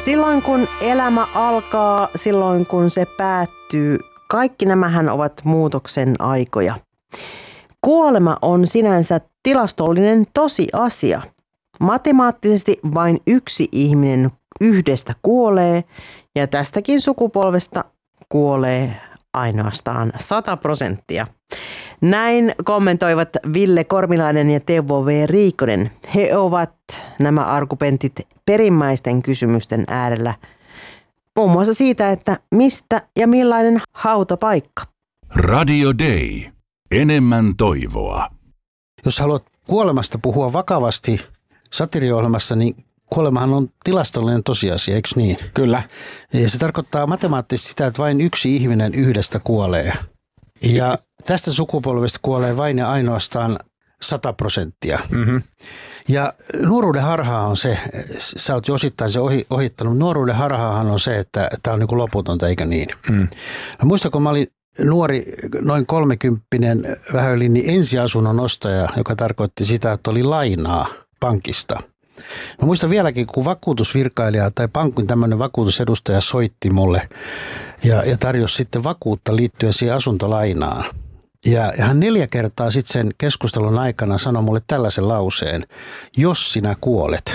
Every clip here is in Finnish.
Silloin kun elämä alkaa, silloin kun se päättyy, kaikki nämähän ovat muutoksen aikoja. Kuolema on sinänsä tilastollinen tosiasia. Matemaattisesti vain yksi ihminen yhdestä kuolee ja tästäkin sukupolvesta kuolee ainoastaan 100%. Näin kommentoivat Ville Kormilainen ja Teuvo V. Riikonen. He ovat nämä argumentit perimmäisten kysymysten äärellä. Muun muassa siitä, että mistä ja millainen hautapaikka. Radio Day. Enemmän toivoa. Jos haluat kuolemasta puhua vakavasti satiiriohjelmassa, niin kuolemahan on tilastollinen tosiasia, eikö niin? Kyllä. Ja se tarkoittaa matemaattisesti sitä, että vain yksi ihminen yhdestä kuolee. Ja tästä sukupolvesta kuolee vain ja ainoastaan 100%. Mm-hmm. Ja nuoruuden harhaa on se, sä oot jo osittain se ohittanut, nuoruuden harhaahan on se, että tämä on niin kuin loputonta, eikä niin? Mm. Muistan, kun mä olin nuori, noin 30, vähän yli, niin ensiasunnon ostaja, joka tarkoitti sitä, että oli lainaa pankista. Mä muistan vieläkin, kun vakuutusvirkailija tai pankin tämmöinen vakuutusedustaja soitti mulle ja tarjosi sitten vakuutta liittyen siihen asuntolainaan. Ja hän 4 kertaa sitten sen keskustelun aikana sanoi mulle tällaisen lauseen, jos sinä kuolet.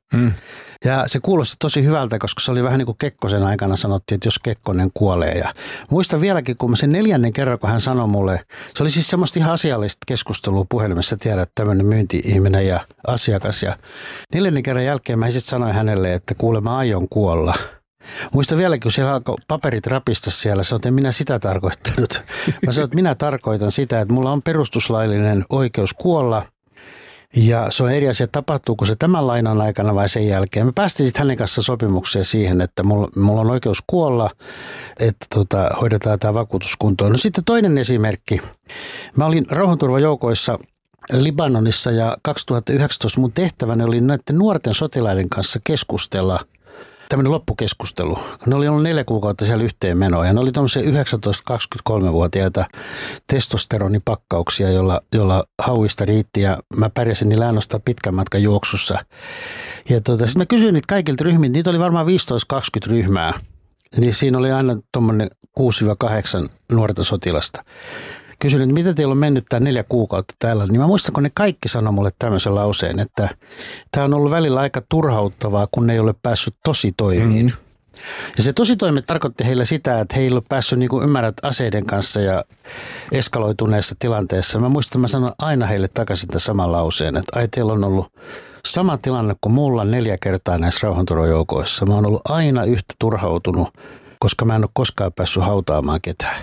Ja se kuulosti tosi hyvältä, koska se oli vähän niin kuin Kekkosen aikana sanottiin, että jos Kekkonen kuolee. Ja muistan vieläkin, kun mä sen 4. kerran, kun hän sanoi mulle, se oli siis semmoista ihan asiallista keskustelua puhelimessa, tiedät, tämmöinen myynti-ihminen ja asiakas. Ja 4. kerran jälkeen mä sitten sanoin hänelle, että kuule, mä aion kuolla. Muistan vieläkin, kun siellä alkoi paperit rapista siellä, sanoin, että en minä sitä tarkoittanut. Mä sanoin, että minä tarkoitan sitä, että mulla on perustuslaillinen oikeus kuolla. Ja se on eri asia, tapahtuuko se tämän lainan aikana vai sen jälkeen. Me päästiin sitten hänen kanssa sopimukseen siihen, että mulla on oikeus kuolla, että hoidetaan tämä vakuutuskuntoon. No sitten toinen esimerkki. Mä olin rauhanturvajoukoissa Libanonissa ja 2019 mun tehtäväni oli näiden nuorten sotilaiden kanssa keskustella. Tämmöinen loppukeskustelu. Ne oli ollut 4 kuukautta siellä yhteen menoa ja ne oli tuommoisia 19-23-vuotiaita testosteronipakkauksia, jolla hauista riitti ja mä pärjäsin niillä ainoastaan pitkän matkan juoksussa. Ja sitten mä kysyin niitä kaikilta ryhmiltä, niitä oli varmaan 15-20 ryhmää. Niin siinä oli aina tuommoinen 6-8 nuorta sotilasta. Kysyin, että mitä teillä on mennyt tämä 4 kuukautta täällä, niin mä muistan, kun ne kaikki sanoi mulle tämmöisen lauseen, että tämä on ollut välillä aika turhauttavaa, kun ne ei ole päässyt tositoimiin. Ja se tositoimet tarkoitti heille sitä, että he ei ole päässyt niin kuin ymmärrät aseiden kanssa ja eskaloituneessa tilanteessa. Mä muistan, että mä sanoin aina heille takaisin tämän saman lauseen, että ai teillä on ollut sama tilanne kuin mulla 4 kertaa näissä rauhanturvajoukoissa. Mä oon ollut aina yhtä turhautunut, koska mä en ole koskaan päässyt hautaamaan ketään.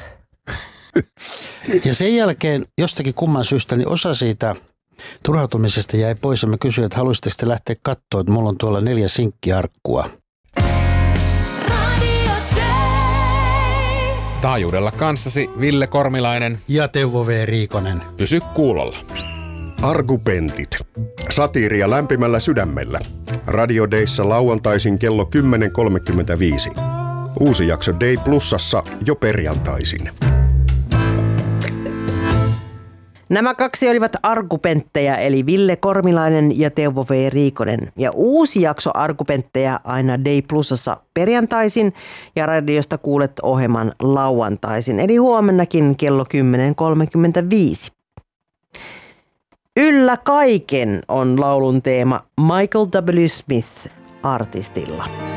Ja sen jälkeen jostakin kumman syystä niin osa siitä turhautumisesta jäi pois ja mä kysyin, että haluaisitte sitten lähteä katsoa, että mulla on tuolla 4 sinkkiarkkua. Taajuudella kanssasi Ville Kormilainen ja Teuvo V. Riikonen. Pysy kuulolla. Argumentit. Satiiria lämpimällä sydämellä. Radio Dayssa lauantaisin kello 10.35. Uusi jakso Day Plusassa jo perjantaisin. Nämä 2 olivat argumentteja, eli Ville Kormilainen ja Teuvo V. Riikonen. Ja uusi jakso argumentteja aina Day Plusassa perjantaisin ja radiosta kuulet ohjelman lauantaisin, eli huomennakin kello 10.35. Yllä kaiken on laulun teema Michael W. Smith artistilla.